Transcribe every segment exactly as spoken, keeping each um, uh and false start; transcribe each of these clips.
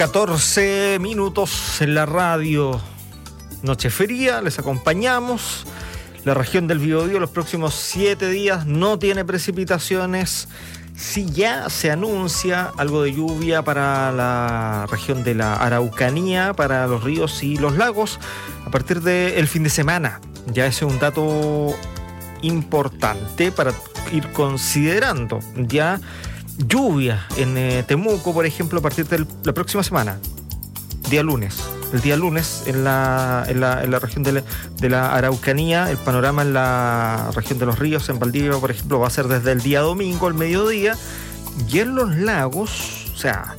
catorce minutos en la radio. Noche fría, les acompañamos. La región del Biobío los próximos siete días no tiene precipitaciones. Sí, ya se anuncia algo de lluvia para la región de la Araucanía, para los ríos y los lagos a partir del fin de semana. Ya ese es un dato importante para ir considerando. Ya lluvia en eh, Temuco, por ejemplo, a partir de la próxima semana, día lunes. El día lunes en la, en la, en la región de la, de la Araucanía, el panorama en la región de los ríos, en Valdivia, por ejemplo, va a ser desde el día domingo al mediodía, y en los lagos, o sea,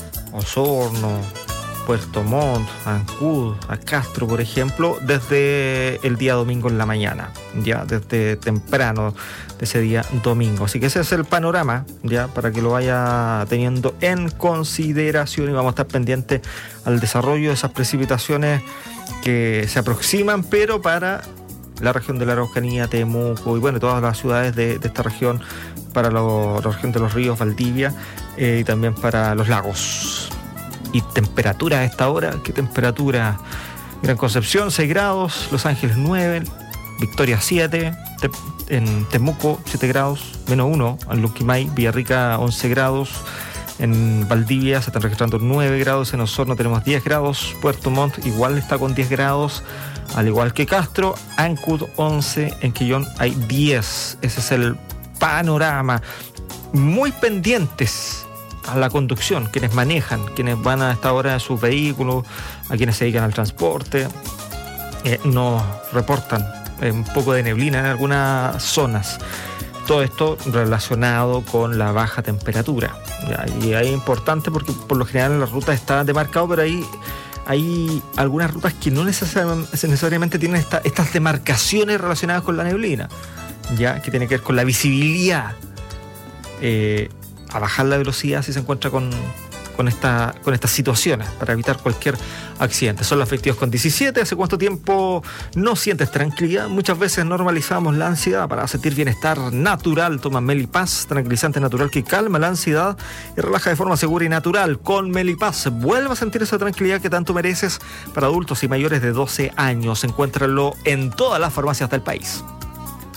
Osorno, Puerto Montt, Ancud, a Castro, por ejemplo, desde el día domingo en la mañana, ya desde temprano de ese día domingo. Así que ese es el panorama, ya para que lo vaya teniendo en consideración, y vamos a estar pendientes al desarrollo de esas precipitaciones que se aproximan, pero para la región de la Araucanía, Temuco y bueno, todas las ciudades de, de esta región, para lo, la región de los ríos, Valdivia, eh, y también para los lagos. Y temperatura a esta hora, ¿qué temperatura? Gran Concepción seis grados, Los Ángeles nueve, Victoria siete, Te, en Temuco siete grados, menos uno, en Luquimay, Villarrica once grados, en Valdivia se están registrando nueve grados, en Osorno tenemos diez grados, Puerto Montt igual está con diez grados, al igual que Castro, Ancud once, en Quillón hay diez. Ese es el panorama. Muy pendientes a la conducción, quienes manejan, quienes van a esta hora en sus vehículos, a quienes se dedican al transporte, eh, nos reportan eh, un poco de neblina en algunas zonas. Todo esto relacionado con la baja temperatura. ¿Ya? Y ahí es importante porque por lo general la ruta está demarcada, pero ahí hay algunas rutas que no necesariamente tienen esta, estas demarcaciones relacionadas con la neblina, ya que tiene que ver con la visibilidad. Eh, a bajar la velocidad si se encuentra con, con, esta, con estas situaciones para evitar cualquier accidente. Son las veintidós con diecisiete. ¿Hace cuánto tiempo no sientes tranquilidad? Muchas veces normalizamos la ansiedad para sentir bienestar natural. Toma Melipaz, tranquilizante natural que calma la ansiedad y relaja de forma segura y natural. Con Melipaz vuelve a sentir esa tranquilidad que tanto mereces. Para adultos y mayores de doce años, encuéntralo en todas las farmacias del país.